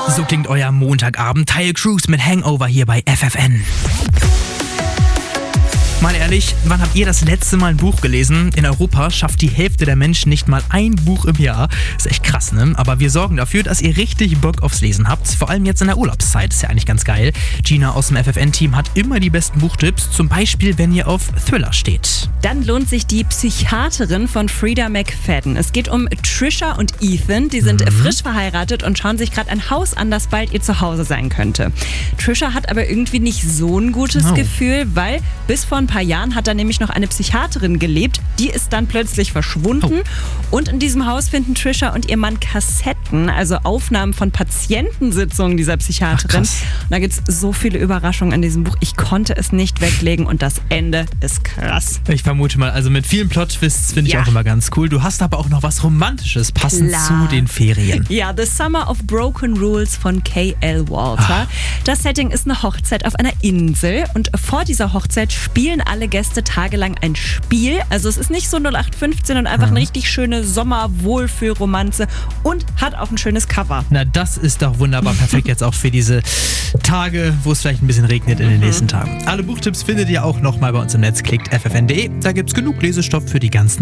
So klingt euer Montagabend. Tyle Cruz mit Hangover hier bei FFN. Mal ehrlich, wann habt ihr das letzte Mal ein Buch gelesen? In Europa schafft die Hälfte der Menschen nicht mal ein Buch im Jahr. Ist echt krass, ne? Aber wir sorgen dafür, dass ihr richtig Bock aufs Lesen habt. Vor allem jetzt in der Urlaubszeit. Ist ja eigentlich ganz geil. Gina aus dem FFN-Team hat immer die besten Buchtipps. Zum Beispiel, wenn ihr auf Thriller steht. Dann lohnt sich die Psychiaterin von Frida McFadden. Es geht um Trisha und Ethan. Die sind frisch verheiratet und schauen sich gerade ein Haus an, das bald ihr Zuhause sein könnte. Trisha hat aber irgendwie nicht so ein gutes Gefühl, weil bis vor ein paar Jahren hat da nämlich noch eine Psychiaterin gelebt. Die ist dann plötzlich verschwunden. Und in diesem Haus finden Trisha und ihr Mann Kassetten, also Aufnahmen von Patientensitzungen dieser Psychiaterin. Und da gibt es so viele Überraschungen in diesem Buch. Ich konnte es nicht weglegen und das Ende ist krass. Ich vermute mal, also mit vielen Plot-Twists finde ich auch immer ganz cool. Du hast aber auch noch was Romantisches, passend zu den Ferien. Ja, The Summer of Broken Rules von K.L. Walter. Das Setting ist eine Hochzeit auf einer Insel und vor dieser Hochzeit spielen alle Gäste tagelang ein Spiel. Also es ist nicht so 0815 und einfach eine richtig schöne Sommer-Wohlfühl-Romanze und hat auch ein schönes Cover. Na, das ist doch wunderbar. Perfekt jetzt auch für diese Tage, wo es vielleicht ein bisschen regnet in den nächsten Tagen. Alle Buchtipps findet ihr auch nochmal bei uns im Netz. Klickt ffn.de. Da gibt's genug Lesestoff für die ganzen